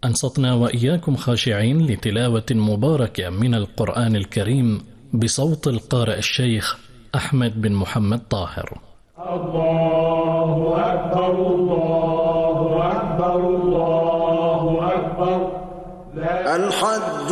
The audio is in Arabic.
أنصتنا وإياكم خاشعين لتلاوة مباركة من القرآن الكريم بصوت القارئ الشيخ أحمد بن محمد طاهر. الله أكبر الله أكبر الله أكبر. الحج